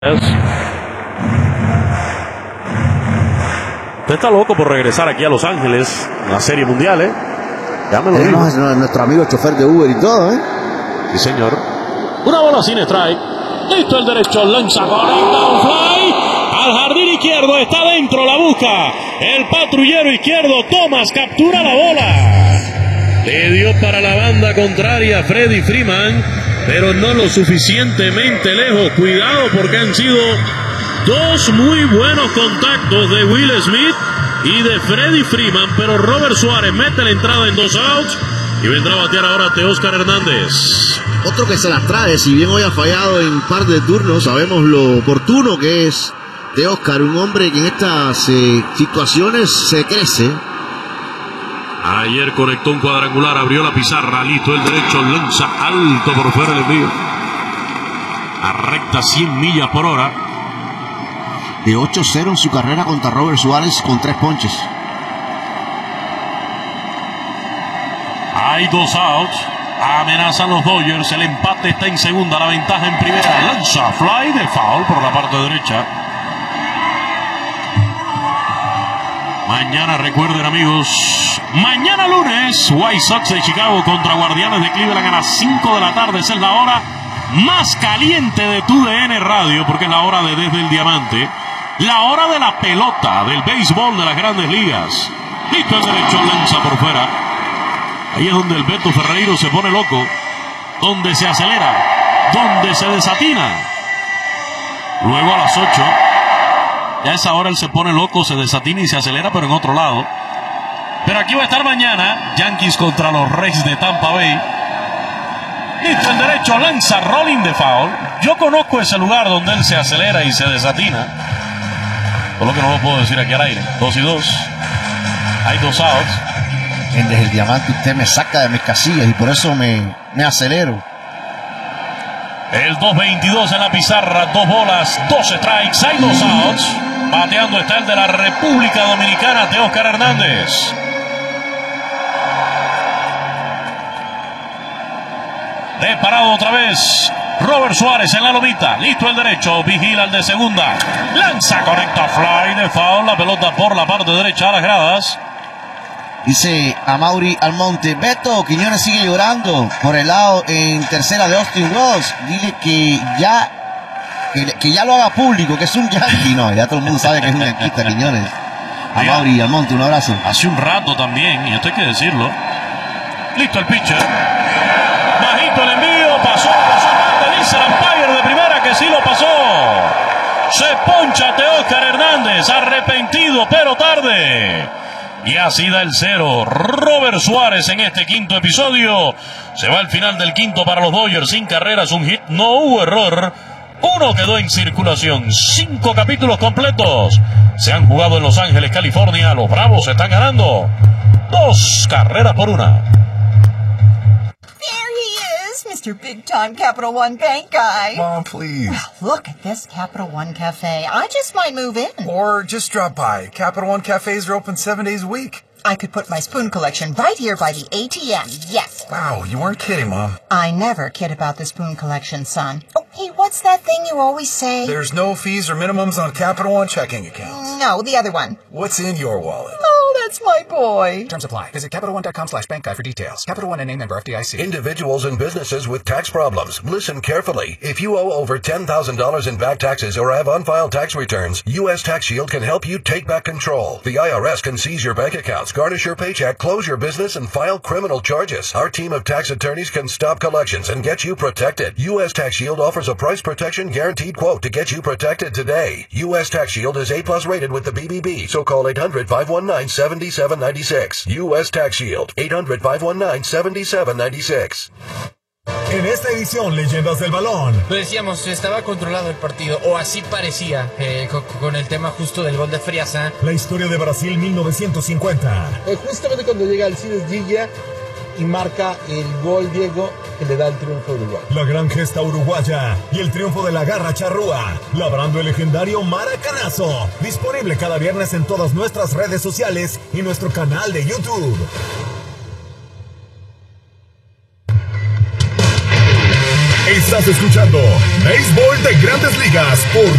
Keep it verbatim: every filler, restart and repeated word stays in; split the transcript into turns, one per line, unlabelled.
Usted está loco por regresar aquí a Los Ángeles, la Serie Mundial, ¿eh? Ya me lo digo.
Es nuestro amigo chofer de Uber y todo, ¿eh?
Sí, señor. Una bola sin strike. Listo el derecho, lanza, conecta un fly. Al jardín izquierdo, está dentro, la busca. El patrullero izquierdo, Thomas, captura la bola. Le dio para la banda contraria Freddie Freeman, pero no lo suficientemente lejos. Cuidado porque han sido dos muy buenos contactos de Will Smith y de Freddie Freeman, pero Robert Suárez mete la entrada en dos outs y vendrá a batear ahora Teóscar Hernández.
Otro que se las trae, si bien hoy ha fallado en un par de turnos, sabemos lo oportuno que es Teóscar, un hombre que en estas eh, situaciones se crece.
Ayer conectó un cuadrangular, abrió la pizarra, listo el derecho, lanza alto por fuera el envío. A recta cien millas por hora.
De ocho cero en su carrera contra Robert Suárez con tres ponches.
Hay dos outs. Amenazan los Dodgers. El empate está en segunda. La ventaja en primera. Lanza fly de foul por la parte derecha. Mañana, recuerden amigos, mañana lunes, White Sox de Chicago contra Guardianes de Cleveland a las cinco de la tarde. Esa es la hora más caliente de tu D N Radio, porque es la hora de Desde el Diamante. La hora de la pelota, del béisbol de las grandes ligas. Listo el derecho, lanza por fuera. Ahí es donde el Beto Ferreiro se pone loco, donde se acelera, donde se desatina. Luego a las ocho, ya a esa hora él se pone loco, se desatina y se acelera, pero en otro lado. Pero aquí va a estar mañana, Yankees contra los Rays de Tampa Bay. Listo el derecho, lanza rolling de foul. Yo conozco ese lugar donde él se acelera y se desatina, por lo que no lo puedo decir aquí al aire. Dos y dos. Hay dos outs.
En Desde el Diamante usted me saca de mis casillas y por eso me, me acelero.
El dos veintidós en la pizarra, dos bolas, dos strikes, hay dos outs. Bateando está el de la República Dominicana, Teóscar Hernández. De parado otra vez, Robert Suárez en la lomita. Listo el derecho, vigila el de segunda. Lanza, conecta fly de foul, la pelota por la parte derecha a las gradas.
Dice Amaury Almonte, Beto, Quiñones sigue llorando por el lado en tercera de Austin Ross. Dile que ya que, que ya lo haga público, que es un yankee. No, ya todo el mundo sabe que es un yanquista, Quiñones. Amaury Almonte, un abrazo.
Hace un rato también, y esto hay que decirlo. Listo el pitcher. Bajito el envío, pasó, pasó, parte, dice el umpire de primera que sí lo pasó. Se poncha Teóscar Hernández, arrepentido pero tarde. Y así da el cero. Robert Suárez en este quinto episodio. Se va al final del quinto para los Dodgers. Sin carreras, un hit. No hubo error. Uno quedó en circulación. Cinco capítulos completos se han jugado en Los Ángeles, California. Los Bravos están ganando dos carreras por una.
Mister Big Time Capital One Bank guy.
Mom, please.
Well, look at this Capital One Cafe. I just might move in.
Or just drop by. Capital One cafes are open seven days a week.
I could put my spoon collection right here by the A T M. Yes.
Wow, you weren't kidding, Mom.
I never kid about the spoon collection, son. Oh, hey, what's that thing you always say?
There's no fees or minimums on Capital One checking accounts.
No, the other one.
What's in your wallet?
Oh, that's my boy.
Terms apply. Visit CapitalOne.com slash bank guide for details. Capital One and name member F D I C.
Individuals and businesses with tax problems. Listen carefully. If you owe over ten thousand dollars in back taxes or have unfiled tax returns, U S Tax Shield can help you take back control. The I R S can seize your bank accounts, garnish your paycheck, close your business, and file criminal charges. Our team of tax attorneys can stop collections and get you protected. U S Tax Shield offers a price protection guaranteed quote to get you protected today. U S Tax Shield is A plus rated with the B B B, so call eight hundred, five one nine, seven seven nine six. U S Tax Shield, eight hundred, five one nine, seven seven nine six.
En esta edición, Leyendas del Balón.
Lo decíamos, estaba controlado el partido, o así parecía, eh, con, con el tema justo del gol de Friasa.
La historia de Brasil mil novecientos cincuenta.
Eh, justamente cuando llega Alcides Gilla y marca el gol Diego que le da el triunfo a Uruguay.
La gran gesta uruguaya y el triunfo de la garra charrúa, labrando el legendario Maracanazo. Disponible cada viernes en todas nuestras redes sociales y nuestro canal de YouTube. Es Estás escuchando Béisbol de Grandes Ligas por